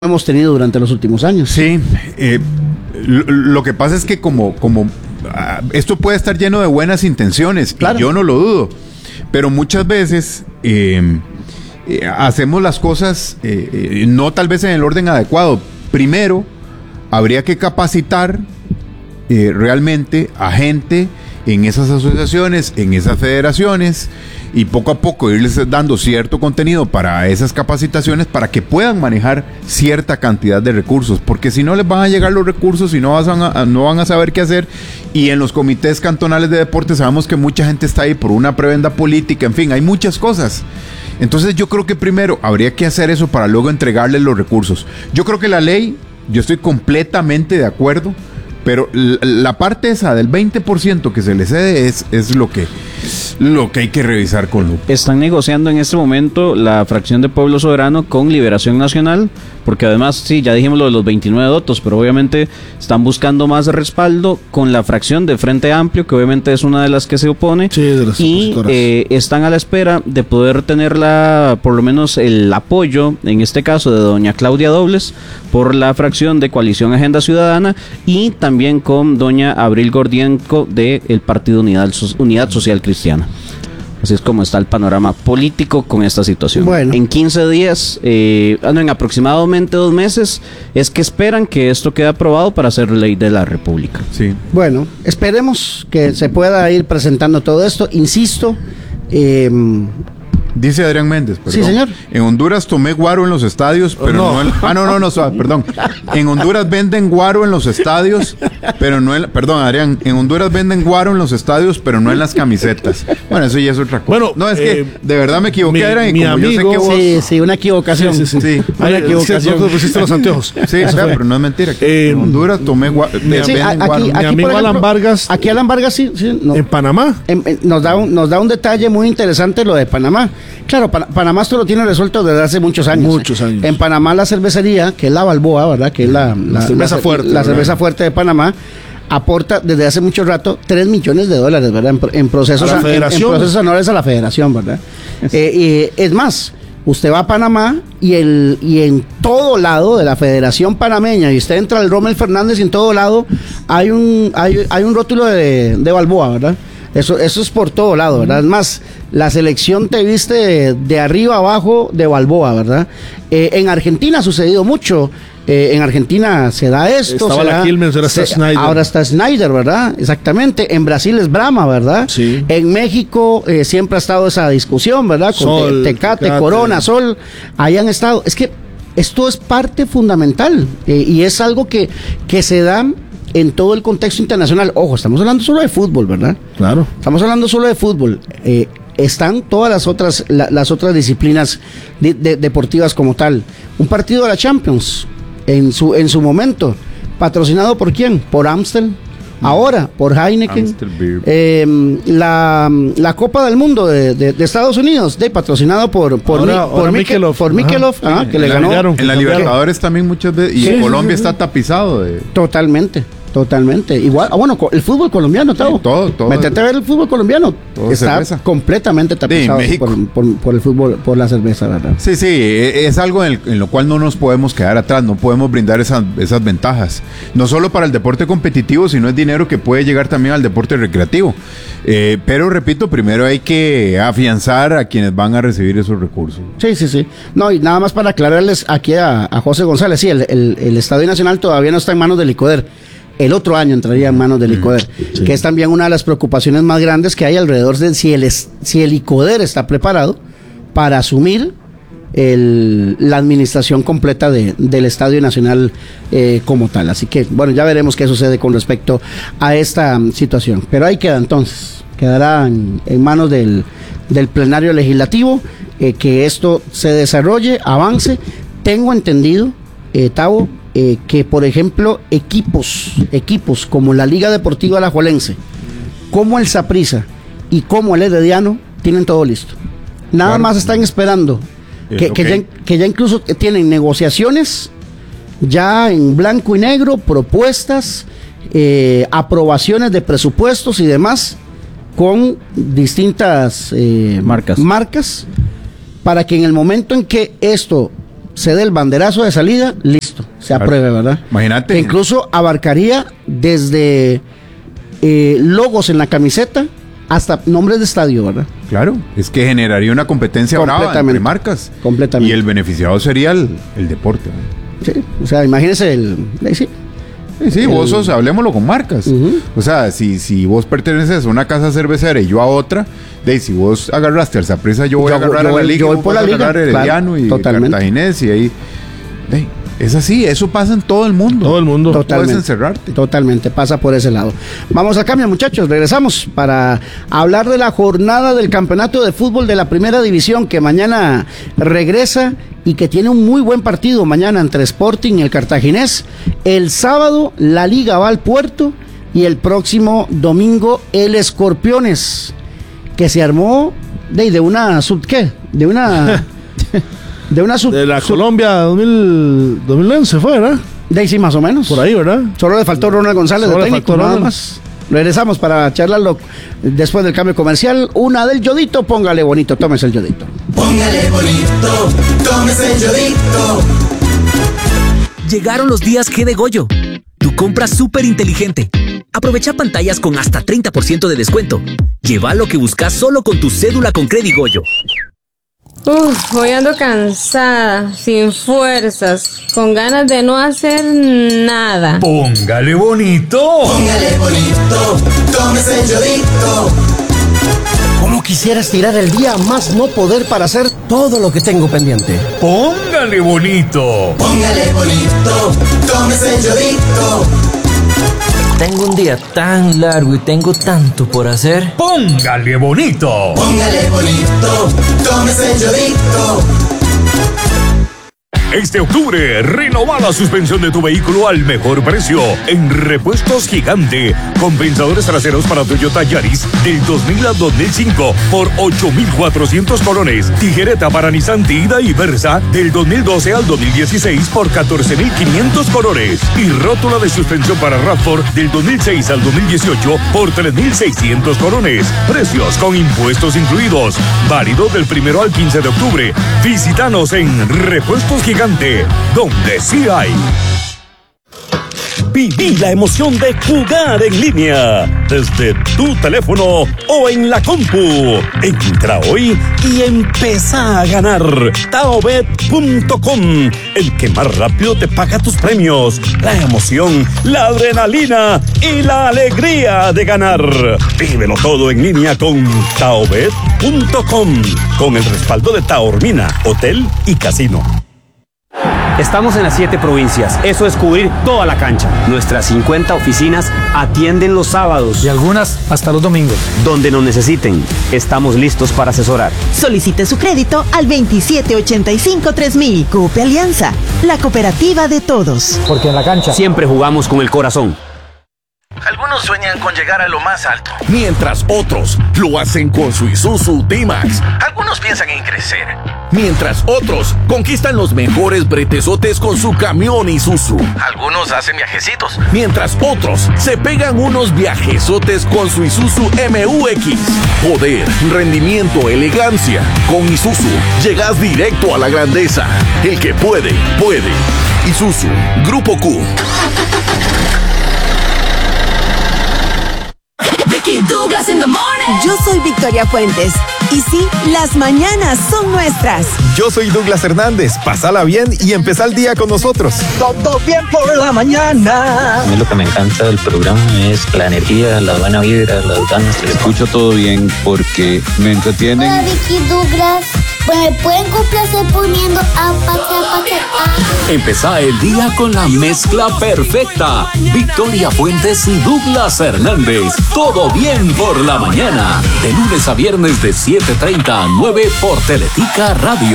hemos tenido durante los últimos años. Sí, lo que pasa es que como esto puede estar lleno de buenas intenciones, claro, y yo no lo dudo, pero muchas veces hacemos las cosas no tal vez en el orden adecuado. Primero, habría que capacitar realmente a gente en esas asociaciones, en esas federaciones, y poco a poco irles dando cierto contenido para esas capacitaciones para que puedan manejar cierta cantidad de recursos, porque si no les van a llegar los recursos y no van a saber qué hacer. Y en los comités cantonales de deporte sabemos que mucha gente está ahí por una prebenda política, en fin, hay muchas cosas. Entonces yo creo que primero habría que hacer eso para luego entregarles los recursos. Yo creo que la ley, yo estoy completamente de acuerdo, pero la parte esa del 20% que se le cede es lo que hay que revisar con lupa. Están negociando en este momento la fracción de Pueblo Soberano con Liberación Nacional, porque además, sí, ya dijimos lo de los 29 votos, pero obviamente están buscando más respaldo con la fracción de Frente Amplio, que obviamente es una de las que se opone, sí, de las y están a la espera de poder tener por lo menos el apoyo, en este caso de doña Claudia Dobles, por la fracción de Coalición Agenda Ciudadana, y también con doña Abril Gordienko del Partido Unidad Social Cristiana. Así es como está el panorama político con esta situación. Bueno. En 15 días, en aproximadamente 2 meses, es que esperan que esto quede aprobado para ser ley de la República. Sí. Bueno, esperemos que se pueda ir presentando todo esto. Insisto, dice Adrián Méndez, perdón. Sí, señor. En Honduras tomé guaro en los estadios, pero no, perdón. En Honduras venden guaro en los estadios, pero no en... Perdón, Adrián. En Honduras venden guaro en los estadios, pero no en las camisetas. Bueno, eso ya es otra cosa. Bueno, no, es que de verdad me equivoqué, Adrián, y como amigo, yo sé que vos... Sí, una equivocación. Sí. Una equivocación. No pusiste los anteojos. Sí, pero no es mentira. En Honduras tomé guaro. Mi amigo Alan Vargas. Aquí Alan Vargas, sí. No, en Panamá. Nos da un detalle muy interesante lo de Panamá. Claro, Panamá esto lo tiene resuelto desde hace muchos años. En Panamá la cervecería, que es la Balboa, ¿verdad? Que es la cerveza fuerte. La cerveza fuerte de Panamá aporta desde hace mucho rato $3 millones, ¿verdad? En procesos anuales a la federación, ¿verdad? Es más, usted va a Panamá y en todo lado de la Federación Panameña, y usted entra al Rommel Fernández y en todo lado hay un rótulo de Balboa, ¿verdad? Eso es por todo lado, ¿verdad? Es más, la selección te viste de arriba abajo de Balboa, ¿verdad? En Argentina ha sucedido mucho. En Argentina se da esto. Estaba la Quilmes, ahora está Snyder. Ahora está Snyder, ¿verdad? Exactamente. En Brasil es Brahma, ¿verdad? Sí. En México siempre ha estado esa discusión, ¿verdad? Con Tecate, Corona, Sol. Ahí han estado. Es que esto es parte fundamental y es algo que se da en todo el contexto internacional. Ojo, estamos hablando solo de fútbol, ¿verdad? Claro. Estamos hablando solo de fútbol. Están todas las otras disciplinas deportivas como tal. Un partido de la Champions en su momento, patrocinado ¿por quién? Por Amstel. Ahora por Heineken. La Copa del Mundo de Estados Unidos, patrocinado por Michelob, que le ganó. En la Libertadores también muchas veces, y Colombia está tapizado de... Totalmente. Igual, el fútbol colombiano, todo. Métete a ver el fútbol colombiano. Está cerveza. Completamente tapizado por el fútbol, por la cerveza, ¿verdad? Sí, es algo en lo cual no nos podemos quedar atrás, no podemos brindar esas ventajas. No solo para el deporte competitivo, sino es dinero que puede llegar también al deporte recreativo. Pero repito, primero hay que afianzar a quienes van a recibir esos recursos. Sí. No, y nada más para aclararles aquí a José González, sí, el Estadio Nacional todavía no está en manos del ICODER. El otro año entraría en manos del ICODER, que es también una de las preocupaciones más grandes que hay alrededor de si el ICODER está preparado para asumir la administración completa del Estadio Nacional como tal. Así que, bueno, ya veremos qué sucede con respecto a esta situación. Pero ahí queda entonces, quedará en manos del plenario legislativo que esto se desarrolle, avance. Tengo entendido, Tavo, que por ejemplo equipos como la Liga Deportiva Alajuelense, como el Saprissa y como el Herediano tienen todo listo. Nada más están esperando que ya incluso tienen negociaciones ya en blanco y negro, propuestas, aprobaciones de presupuestos y demás con distintas marcas para que en el momento en que esto se dé el banderazo de salida, listo, se apruebe, ¿verdad? Imagínate. Que incluso abarcaría desde logos en la camiseta hasta nombres de estadio, ¿verdad? Claro, es que generaría una competencia brava entre marcas. Completamente. Y el beneficiado sería el deporte, ¿no? Sí, o sea, imagínese vos hablemoslo con marcas. O sea, si vos perteneces a una casa cervecera y yo a otra, si vos agarraste al Saprissa, yo voy a agarrar a la Liga, yo voy por la Liga, agarrar Herediano y Cartaginés, y ahí... es así, eso pasa en todo el mundo. Todo el mundo. Totalmente, puedes encerrarte. Totalmente, pasa por ese lado. Vamos al cambio, muchachos, regresamos para hablar de la jornada del campeonato de fútbol de la primera división que mañana regresa y que tiene un muy buen partido mañana entre Sporting y el Cartaginés. El sábado la Liga va al Puerto y el próximo domingo el Escorpiones, que se armó de una de la Colombia 2011 fue, ¿verdad? De ahí sí, más o menos. Por ahí, ¿verdad? Solo le faltó Ronald González de técnico, nada más. Regresamos para charlarlo después del cambio comercial. Una del Yodito, póngale bonito, tómese el Yodito. Póngale bonito, tómese el Yodito. Llegaron los días G de Goyo. Tu compra súper inteligente. Aprovecha pantallas con hasta 30% de descuento. Lleva lo que buscas solo con tu cédula con Credigoyo. Hoy ando cansada, sin fuerzas, con ganas de no hacer nada. Póngale bonito. Póngale bonito, tómese el Yodito. ¿Cómo quisiera estirar el día más no poder para hacer todo lo que tengo pendiente? Póngale bonito. Póngale bonito, tómese el Yodito. Tengo un día tan largo y tengo tanto por hacer. Póngale bonito. Póngale bonito, tómese el Yodito. Este octubre, renova la suspensión de tu vehículo al mejor precio en Repuestos Gigante. Compensadores traseros para Toyota Yaris del 2000 al 2005 por 8,400 colones. Tijereta para Nissan Tiida y Versa del 2012 al 2016 por 14,500 colones. Y rótula de suspensión para RAV4 del 2006 al 2018 por 3,600 colones. Precios con impuestos incluidos. Válido del 1 al 15 de octubre. Visítanos en Repuestos Gigante, donde sí hay. Viví la emoción de jugar en línea desde tu teléfono o en la compu. Entra hoy y empezá a ganar. Taobet.com, el que más rápido te paga tus premios. La emoción, la adrenalina y la alegría de ganar. Vívelo todo en línea con Taobet.com, con el respaldo de Taormina, Hotel y Casino. Estamos en las 7 provincias, eso es cubrir toda la cancha. Nuestras 50 oficinas atienden los sábados. Y algunas hasta los domingos. Donde nos necesiten, estamos listos para asesorar. Solicite su crédito al 2785-3000. Cope Alianza, la cooperativa de todos. Porque en la cancha siempre jugamos con el corazón. Algunos sueñan con llegar a lo más alto, mientras otros lo hacen con su Isuzu D-Max. Algunos piensan en crecer, mientras otros conquistan los mejores bretesotes con su camión Isuzu. Algunos hacen viajecitos, mientras otros se pegan unos viajesotes con su Isuzu MU-X. Poder, rendimiento, elegancia. Con Isuzu llegas directo a la grandeza. El que puede, puede. Isuzu, Grupo Q. Yo soy Victoria Fuentes. Y sí, las mañanas son nuestras. Yo soy Douglas Hernández. Pásala bien y empezá el día con nosotros. Todo bien por la mañana. A mí lo que me encanta del programa es la energía, la buena vibra, las ganas. Escucho todo bien porque me entretienen. Hola, Vicky, Douglas. ¿Me pueden complacer poniendo Empezá el día con la mezcla perfecta. Victoria Fuentes y Douglas Hernández. Todo bien por la mañana. De lunes a viernes de 7:30 a 9 por Teletica Radio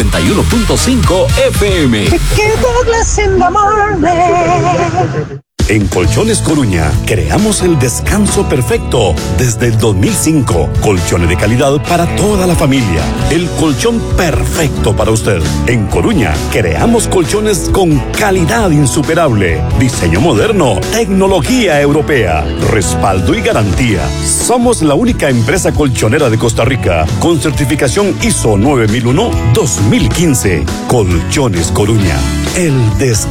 91.5 FM. Vicky Douglas in the morning. En Colchones Coruña creamos el descanso perfecto desde el 2005. Colchones de calidad para toda la familia. El colchón perfecto para usted. En Coruña creamos colchones con calidad insuperable, diseño moderno, tecnología europea, respaldo y garantía. Somos la única empresa colchonera de Costa Rica con certificación ISO 9001-2015. Colchones Coruña. El descanso